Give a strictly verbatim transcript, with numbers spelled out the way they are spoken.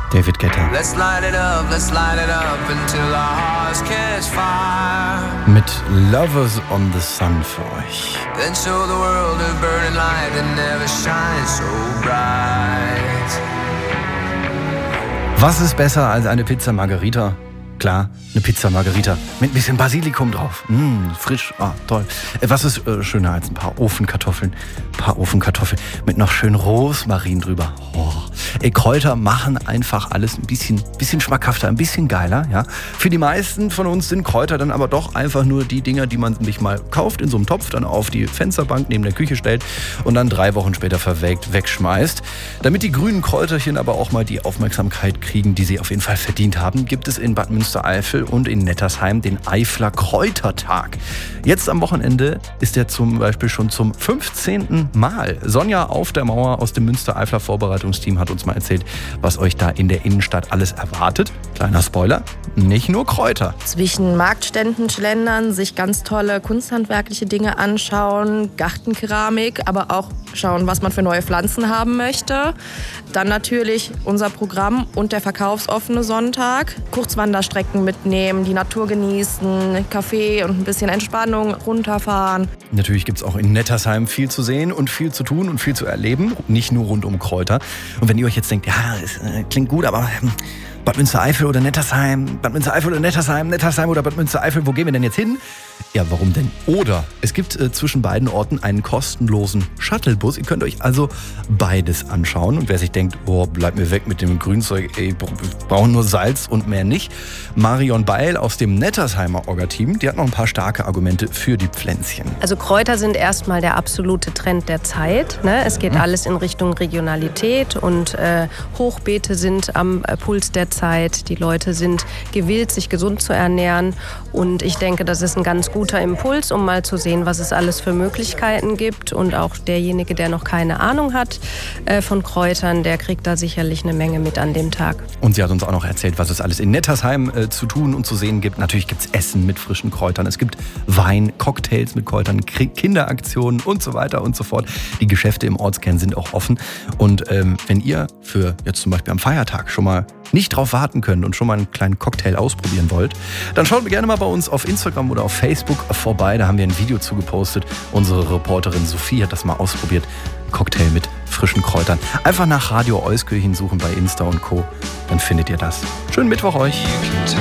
David Guetta. Let's light it up, let's light it up until our hearts catch fire. Mit Lovers on the Sun für euch. Then show the world a burning light that never shines so bright. Was ist besser als eine Pizza Margherita? Klar, eine Pizza Margherita mit ein bisschen Basilikum drauf. Mmh, frisch, ah, toll. Was ist äh, schöner als ein paar Ofenkartoffeln? Ein paar Ofenkartoffeln mit noch schön Rosmarin drüber. Oh. Ey, Kräuter machen einfach alles ein bisschen, bisschen schmackhafter, ein bisschen geiler. Ja? Für die meisten von uns sind Kräuter dann aber doch einfach nur die Dinger, die man sich mal kauft, in so einem Topf, dann auf die Fensterbank neben der Küche stellt und dann drei Wochen später verwelkt wegschmeißt. Damit die grünen Kräuterchen aber auch mal die Aufmerksamkeit kriegen, die sie auf jeden Fall verdient haben, gibt es in Bad Münstereifel und in Nettersheim den Eifler Kräutertag. Jetzt am Wochenende ist er zum Beispiel schon zum fünfzehnten Mal. Sonja auf der Mauer aus dem Münstereifler Vorbereitungsteam hat uns mal erzählt, was euch da in der Innenstadt alles erwartet. Kleiner Spoiler, nicht nur Kräuter. Zwischen Marktständen schlendern, sich ganz tolle kunsthandwerkliche Dinge anschauen, Gartenkeramik, aber auch schauen, was man für neue Pflanzen haben möchte. Dann natürlich unser Programm und der verkaufsoffene Sonntag. Kurzwanderstrecken mitnehmen, die Natur genießen, Kaffee und ein bisschen Entspannung, runterfahren. Natürlich gibt es auch in Nettersheim viel zu sehen und viel zu tun und viel zu erleben. Nicht nur rund um Kräuter. Und wenn ihr euch jetzt denkt, ja, es äh, klingt gut, aber ähm, Bad Münstereifel oder Nettersheim, Bad Münstereifel oder Nettersheim, Nettersheim oder Bad Münstereifel, wo gehen wir denn jetzt hin? Ja, warum denn? Oder es gibt äh, zwischen beiden Orten einen kostenlosen Shuttlebus. Ihr könnt euch also beides anschauen. Und wer sich denkt, oh, bleib mir weg mit dem Grünzeug, ey, wir brauchen nur Salz und mehr nicht. Marion Beil aus dem Nettersheimer Orga-Team, die hat noch ein paar starke Argumente für die Pflänzchen. Also Kräuter sind erstmal der absolute Trend der Zeit. Ne? Es geht mhm. alles in Richtung Regionalität und äh, Hochbeete sind am äh, Puls der Zeit. Die Leute sind gewillt, sich gesund zu ernähren. Und ich denke, das ist ein ganz guter Impuls, um mal zu sehen, was es alles für Möglichkeiten gibt. Und auch derjenige, der noch keine Ahnung hat äh, von Kräutern, der kriegt da sicherlich eine Menge mit an dem Tag. Und sie hat uns auch noch erzählt, was es alles in Nettersheim äh, zu tun und zu sehen gibt. Natürlich gibt es Essen mit frischen Kräutern. Es gibt Wein, Cocktails mit Kräutern, K- Kinderaktionen und so weiter und so fort. Die Geschäfte im Ortskern sind auch offen. Und ähm, wenn ihr für jetzt zum Beispiel am Feiertag schon mal nicht drauf warten könnt und schon mal einen kleinen Cocktail ausprobieren wollt, dann schaut gerne mal bei uns auf Instagram oder auf Facebook vorbei. Da haben wir ein Video zugepostet. Unsere Reporterin Sophie hat das mal ausprobiert. Cocktail mit frischen Kräutern. Einfach nach Radio Euskirchen suchen bei Insta und Co. Dann findet ihr das. Schönen Mittwoch euch.